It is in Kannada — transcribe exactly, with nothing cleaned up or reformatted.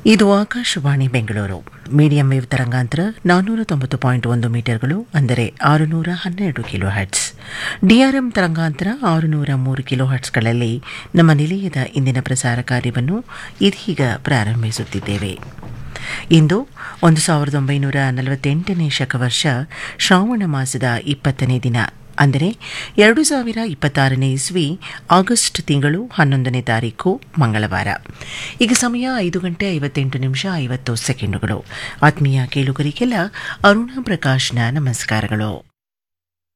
ಇದು ಆಕಾಶವಾಣಿ ಬೆಂಗಳೂರು. ಮೀಡಿಯಂ ವೇವ್ ತರಂಗಾಂತರ ನಾನ್ನೂರ ತೊಂಬತ್ತು ಪಾಯಿಂಟ್ ಒಂದು ಮೀಟರ್ಗಳು, ಅಂದರೆ ಆರುನೂರ ಹನ್ನೆರಡು ಕಿಲೋ ಹರ್ಟ್ಸ್. ಡಿಆರ್ಎಂ ತರಂಗಾಂತರ ಆರುನೂರ ಮೂರು ಕಿಲೋ ಹರ್ಟ್ಸ್ಗಳಲ್ಲಿ ನಮ್ಮ ನಿಲಯದ ಇಂದಿನ ಪ್ರಸಾರ ಕಾರ್ಯವನ್ನು ಇದೀಗ ಪ್ರಾರಂಭಿಸುತ್ತಿದ್ದೇವೆ. ಇಂದು ಒಂದು ಸಾವಿರದ ಒಂಬೈನೂರ ನಲವತ್ತೆಂಟನೇ ಶಕವರ್ಷ ಶ್ರಾವಣ ಮಾಸದ ಇಪ್ಪತ್ತನೇ ದಿನ, ಅಂದರೆ ಎರಡು ಸಾವಿರ ಇಪ್ಪತ್ತಾರನೇ ಇಸ್ವಿ ಆಗಸ್ಟ್ ತಿಂಗಳು ಹನ್ನೊಂದನೇ ತಾರೀಕು ಮಂಗಳವಾರ. ಈಗ ಸಮಯ ಐದು ಗಂಟೆ ಐವತ್ತೆಂಟು ನಿಮಿಷ ಐವತ್ತು ಸೆಕೆಂಡುಗಳು. ಆತ್ಮೀಯ ಕೇಳುಗರಿಗೆಲ್ಲ ಅರುಣಾ ಪ್ರಕಾಶ್ನ ನಮಸ್ಕಾರಗಳು.